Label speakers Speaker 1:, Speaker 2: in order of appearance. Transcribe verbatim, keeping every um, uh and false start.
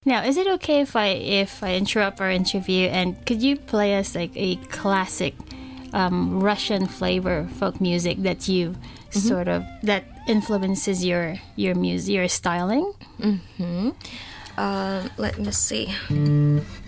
Speaker 1: Now, is it okay if I if I interrupt our interview and could you play us like a classic um, Russian flavor folk music that you mm-hmm. sort of that influences your your music, your styling?
Speaker 2: Mm-hmm. Uh, let me see.